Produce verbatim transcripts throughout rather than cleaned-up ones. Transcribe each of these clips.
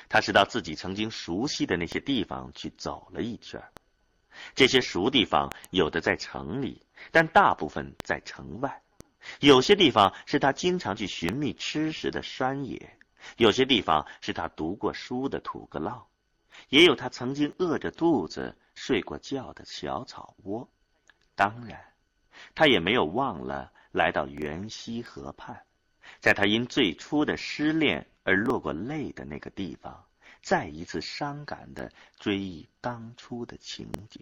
他是到自己曾经熟悉的那些地方去走了一圈。这些熟地方有的在城里，但大部分在城外。有些地方是他经常去寻觅吃食的山野，有些地方是他读过书的土阁涝，也有他曾经饿着肚子睡过觉的小草窝。当然，他也没有忘了来到源溪河畔，在他因最初的失恋而落过泪的那个地方，再一次伤感地追忆当初的情景。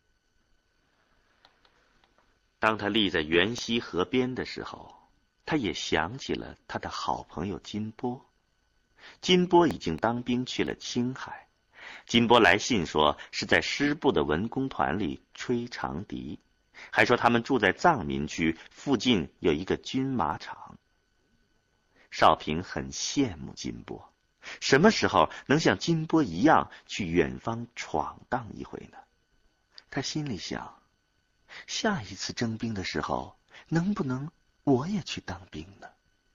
当他立在源溪河边的时候，他也想起了他的好朋友金波。金波已经当兵去了青海，金波来信说是在师部的文工团里吹长笛，还说他们住在藏民区，附近有一个军马场。少平很羡慕金波，什么时候能像金波一样去远方闯荡一回呢？他心里想，下一次征兵的时候，能不能我也去当兵呢？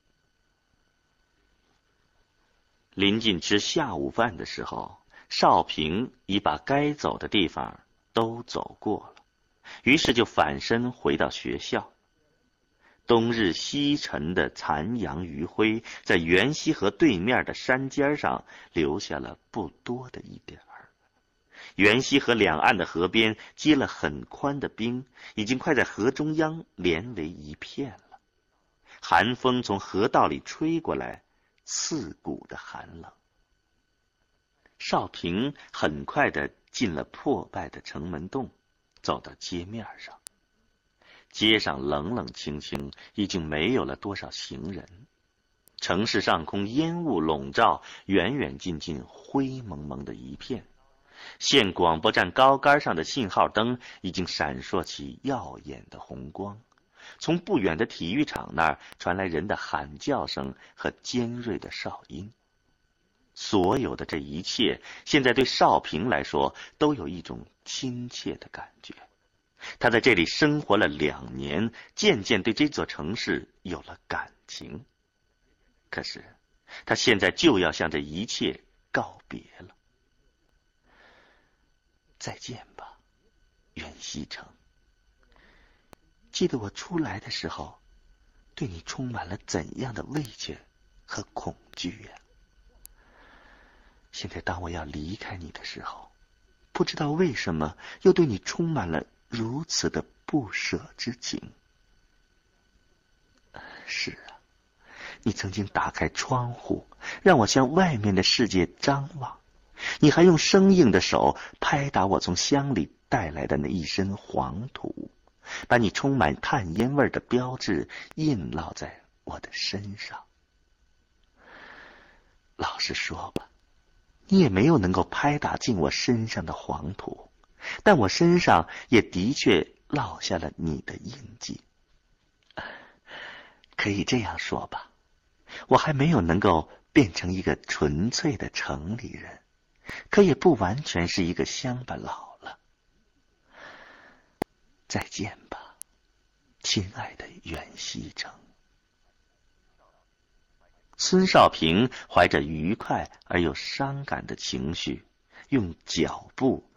临近吃下午饭的时候，少平已把该走的地方都走过了，于是就返身回到学校。冬日西沉的残阳余晖，在源溪河对面的山尖上留下了不多的一点儿。源溪河两岸的河边结了很宽的冰，已经快在河中央连为一片了。寒风从河道里吹过来，刺骨的寒冷。少平很快地进了破败的城门洞，走到街面上。街上冷冷清清，已经没有了多少行人。城市上空烟雾笼罩，远远近近灰蒙蒙的一片。县广播站高杆上的信号灯已经闪烁起耀眼的红光，从不远的体育场那儿传来人的喊叫声和尖锐的哨音。所有的这一切，现在对少平来说都有一种亲切的感觉。他在这里生活了两年，渐渐对这座城市有了感情。可是，他现在就要向这一切告别了。再见吧，源溪城。记得我出来的时候，对你充满了怎样的畏惧和恐惧呀！现在当我要离开你的时候，不知道为什么又对你充满了如此的不舍之情。是啊，你曾经打开窗户，让我向外面的世界张望，你还用生硬的手拍打我从乡里带来的那一身黄土，把你充满炭烟味的标志印烙在我的身上。老实说吧，你也没有能够拍打进我身上的黄土，但我身上也的确烙下了你的印记。可以这样说吧，我还没有能够变成一个纯粹的城里人，可也不完全是一个乡巴佬了。再见吧，亲爱的源溪城。孙少平怀着愉快而又伤感的情绪，用脚步